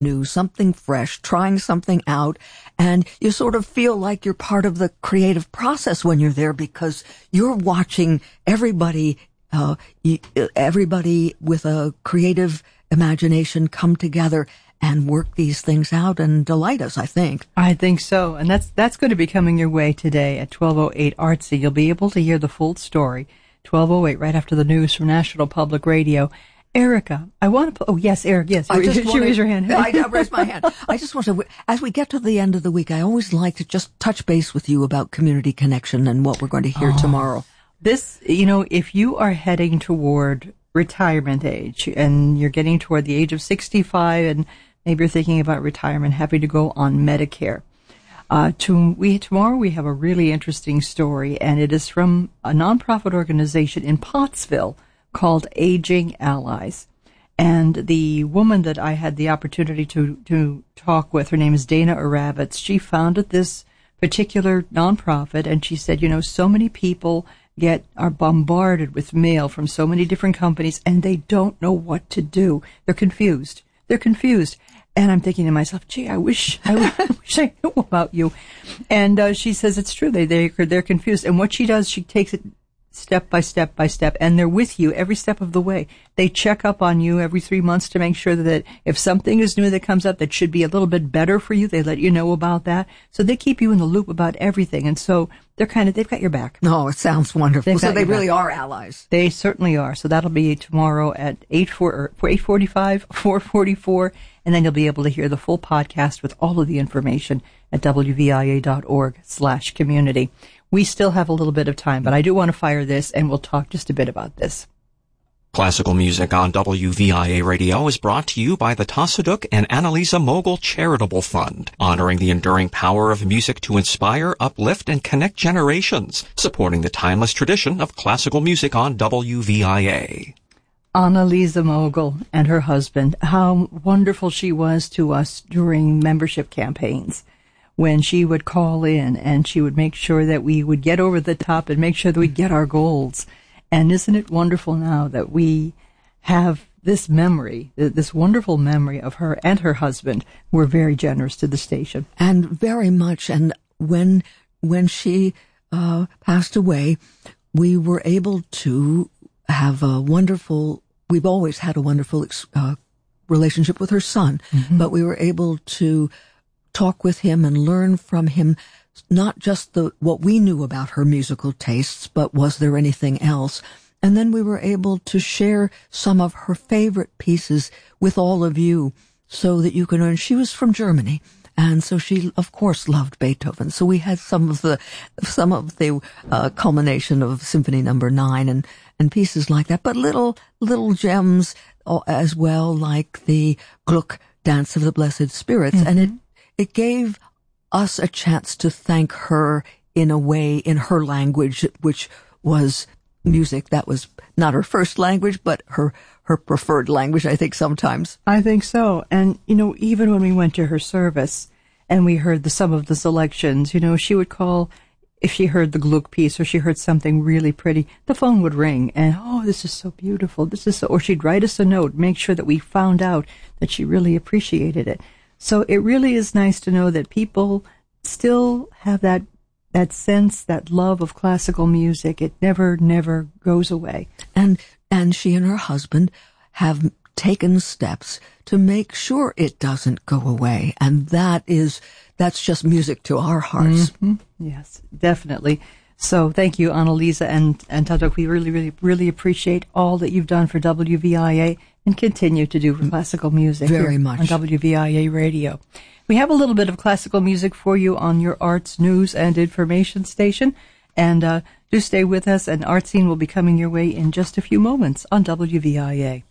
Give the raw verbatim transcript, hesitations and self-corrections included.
new, something fresh, trying something out, and you sort of feel like you're part of the creative process when you're there because you're watching everybody, uh, everybody with a creative imagination come together and work these things out and delight us, I think. I think so. And that's that's going to be coming your way today at twelve oh eight Artsy. You'll be able to hear the full story, twelve oh eight, right after the news from National Public Radio. Erica, I want to... Oh, yes, Eric, yes. I just you wanted, raise your hand. I, I raised my hand. I just want to... As we get to the end of the week, I always like to just touch base with you about Community Connection and what we're going to hear oh, tomorrow. This, you know, if you are heading toward retirement age and you're getting toward the age of sixty-five and maybe you're thinking about retirement, having to go on Medicare. Uh, to, we, tomorrow we have a really interesting story, and it is from a nonprofit organization in Pottsville called Aging Allies. And the woman that I had the opportunity to, to talk with, her name is Dana Aravitz. She founded this particular nonprofit, and she said, you know, so many people get are bombarded with mail from so many different companies, and they don't know what to do. They're confused. They're confused. And I'm thinking to myself, gee, I wish I, wish I knew about you. And uh, she says it's true. They, they, they're confused. And what she does, she takes it step by step by step, and they're with you every step of the way. They check up on you every three months to make sure that if something is new that comes up that should be a little bit better for you, they let you know about that. So they keep you in the loop about everything. And so they're kind of, they've got your back. No, it sounds wonderful. So they really are allies. They certainly are. So that'll be tomorrow at eight forty-five, four forty-four, and then you'll be able to hear the full podcast with all of the information at W V I A dot org slash community. We still have a little bit of time, but I do want to fire this, and we'll talk just a bit about this. Classical music on W V I A Radio is brought to you by the Tassaduk and Annalisa Mogul Charitable Fund, honoring the enduring power of music to inspire, uplift, and connect generations, supporting the timeless tradition of classical music on W V I A. Annalisa Mogul and her husband, how wonderful she was to us during membership campaigns, when she would call in and she would make sure that we would get over the top and make sure that we get our goals. And isn't it wonderful now that we have this memory, this wonderful memory of her and her husband, who were very generous to the station. And very much. And when when she uh, passed away, we were able to have a wonderful, we've always had a wonderful uh, relationship with her son, mm-hmm. but we were able to talk with him and learn from him not just the what we knew about her musical tastes, but was there anything else? And then we were able to share some of her favorite pieces with all of you so that you can learn. She was from Germany, and so she, of course, loved Beethoven. So we had some of the some of the uh, culmination of Symphony Number Nine and and pieces like that, but little little gems as well, like the Gluck, Dance of the Blessed Spirits, mm-hmm. and it it gave us a chance to thank her in a way, in her language, which was music. That was not her first language, but her, her preferred language, I think, sometimes. I think so. And, you know, even when we went to her service and we heard the, some of the selections, you know, she would call, if she heard the Gluck piece or she heard something really pretty, the phone would ring and, oh, this is so beautiful. This is so, or she'd write us a note, make sure that we found out that she really appreciated it. So it really is nice to know that people still have that that sense, that love of classical music. It never, never goes away. And and she and her husband have taken steps to make sure it doesn't go away. And that is, that's just music to our hearts. Mm-hmm. Yes, definitely. So thank you, Annalisa and, and Tadok. We really, really, really appreciate all that you've done for W V I A and continue to do for classical music. Very much. On W V I A Radio. We have a little bit of classical music for you on your arts, news, and information station. And uh, do stay with us, and Art Scene will be coming your way in just a few moments on W V I A.